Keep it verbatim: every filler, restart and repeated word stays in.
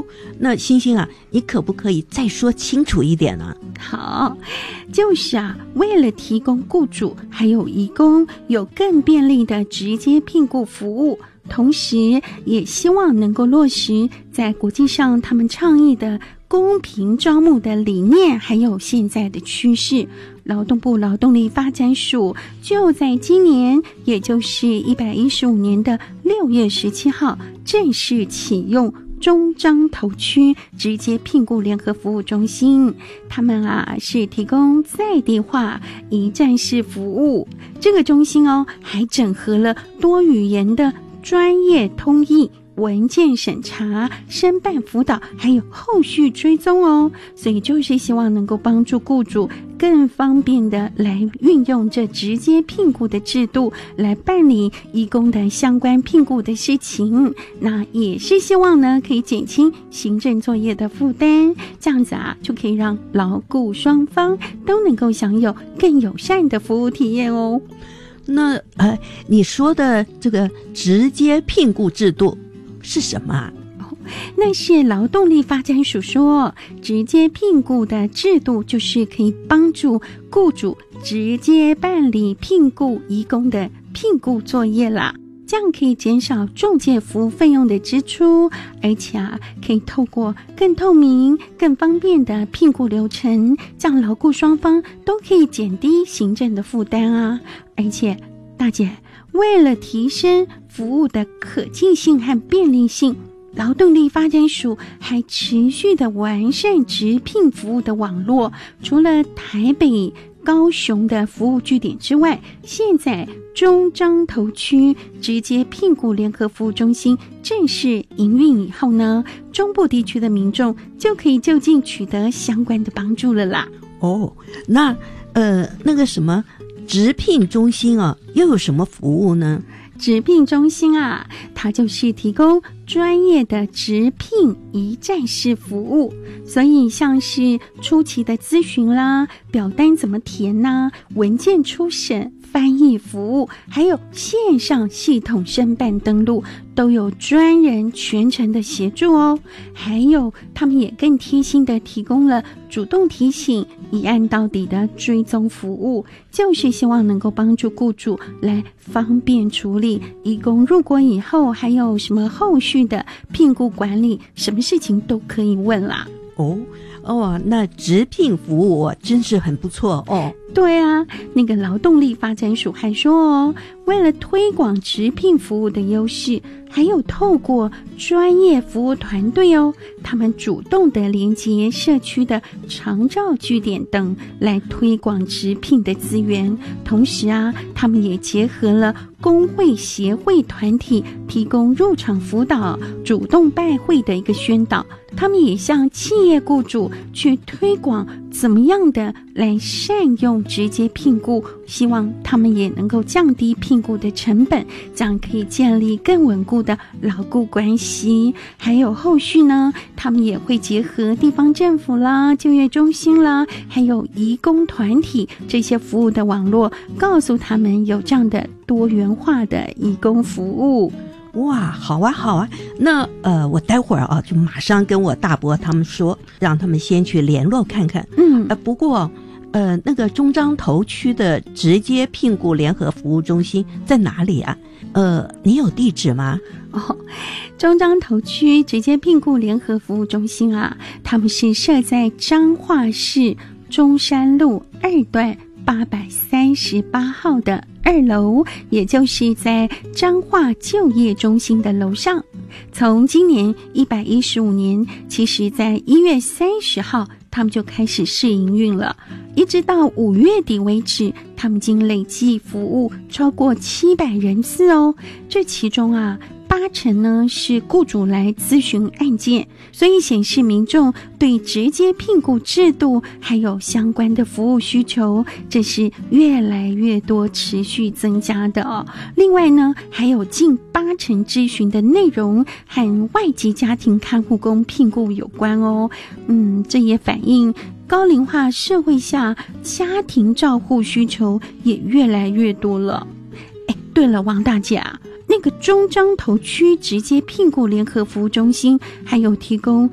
那星星啊，你可不可以再说清楚一点呢？ 好，就是啊，为了提供雇主还有移工有更便利的直接聘雇服务，同时也希望能够落实在国际上他们倡议的公平招募的理念，还有现在的趋势，劳动部劳动力发展署就在今年，也就是一百一十五年的六月十七号，正式启用中彰投区直接聘雇联合服务中心。他们啊是提供在地化一站式服务。这个中心哦，还整合了多语言的专业通译、文件审查、申办辅导，还有后续追踪哦。所以就是希望能够帮助雇主更方便的来运用这直接聘雇的制度来办理移工的相关聘雇的事情。那也是希望呢可以减轻行政作业的负担，这样子啊就可以让劳雇双方都能够享有更友善的服务体验哦。 那呃，你说的这个直接聘雇制度是什么啊？ 那是劳动力发展署说，直接聘雇的制度就是可以帮助雇主直接办理聘雇移工的聘雇作业啦，这样可以减少仲介服务费用的支出，而且啊，可以透过更透明、更方便的聘雇流程，这样劳雇双方都可以减低行政的负担啊。而且，大姐，为了提升服务的可进性和便利性，劳动力发展署还持续的完善直聘服务的网络。除了台北、高雄的服务据点之外，现在中彰投区直接聘雇联合服务中心正式营运以后呢，中部地区的民众就可以就近取得相关的帮助了啦。 哦，那呃那个什么直聘中心啊，又有什么服务呢？ 直聘中心啊，它就是提供专业的直聘一站式服务，所以像是初期的咨询啦、表单怎么填啦、文件初审、翻译服务，还有线上系统申办登录，都有专人全程的协助哦。还有他们也更贴心的提供了主动提醒、一案到底的追踪服务，就是希望能够帮助雇主来方便处理移工入国以后还有什么后续的聘雇管理，什么事情都可以问啦。 哦哦，那直聘服务真是很不错哦。 对啊，那个劳动力发展署还说哦，为了推广直聘服务的优势，还有透过专业服务团队哦，他们主动的连接社区的长照据点等来推广直聘的资源。同时啊，他们也结合了工会协会团体提供入场辅导、主动拜会的一个宣导。他们也向企业雇主去推广怎么样的来善用直接聘雇，希望他们也能够降低聘雇的成本，这样可以建立更稳固的劳雇关系。还有后续呢，他们也会结合地方政府啦、就业中心啦，还有移工团体这些服务的网络，告诉他们有这样的多元化的移工服务。 哇，好啊好啊，那呃我待会儿啊就马上跟我大伯他们说，让他们先去联络看看。 嗯， 呃不过呃那个中彰投区的直接聘雇联合服务中心在哪里啊？呃你有地址吗？ 哦，中彰投区直接聘雇联合服务中心啊，他们是设在彰化市中山路二段八百三十八号的二楼，也就是在彰化就业中心的楼上。从今年一百一十五年，其实在一月三十号他们就开始试营运了，一直到五月底为止，他们已经累计服务超过七百人次哦。这其中啊，八成呢是雇主来咨询案件，所以显示民众对直接聘雇制度还有相关的服务需求，这是越来越多持续增加的哦。另外呢，还有近八成咨询的内容和外籍家庭看护工聘雇有关哦。嗯，这也反映高龄化社会下家庭照护需求也越来越多了。哎，对了，王大姐啊，那个中彰投区直接聘雇联合服务中心还有提供